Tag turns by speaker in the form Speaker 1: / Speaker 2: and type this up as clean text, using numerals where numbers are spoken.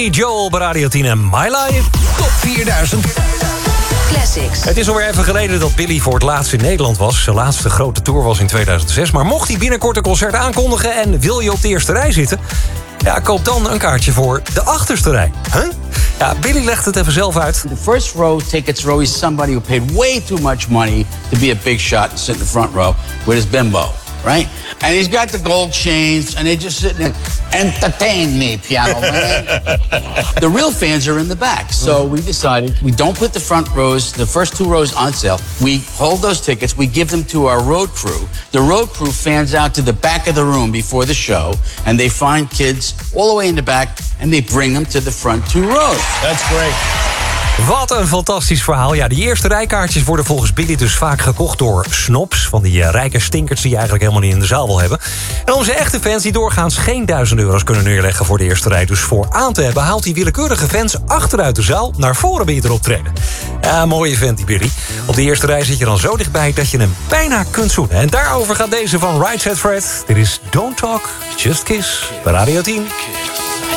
Speaker 1: Billy Joel bij Radio 10 en My Life.
Speaker 2: Top 4000
Speaker 3: Classics.
Speaker 1: Het is alweer even geleden dat Billy voor het laatst in Nederland was. Zijn laatste grote tour was in 2006. Maar mocht hij binnenkort een concert aankondigen en wil je op de eerste rij zitten... ja, koop dan een kaartje voor de achterste rij. Huh? Ja, Billy legt het even zelf uit.
Speaker 4: The first row tickets are always somebody who paid way too much money to be a big shot and sit in the front row with his bimbo, right? And he's got the gold chains and they just sit there, entertain me, piano man. The real fans are in the back. So we decided we don't put the front rows, the first two rows on sale. We hold those tickets, we give them to our road crew. The road crew fans out to the back of the room before the show and they find kids all the way in the back and they bring them to the front two rows.
Speaker 2: That's great.
Speaker 1: Wat een fantastisch verhaal. Ja, die eerste rijkaartjes worden volgens Billy dus vaak gekocht door snobs. Van die rijke stinkers die je eigenlijk helemaal niet in de zaal wil hebben. En onze echte fans die doorgaans geen €1000 kunnen neerleggen voor de eerste rij. Dus voor aan te hebben haalt die willekeurige fans achteruit de zaal naar voren bij het optreden. Ja, mooie vent die Billy. Op de eerste rij zit je dan zo dichtbij dat je hem bijna kunt zoenen. En daarover gaat deze van Right Said Fred. Dit is Don't Talk, Just Kiss bij Radio 10.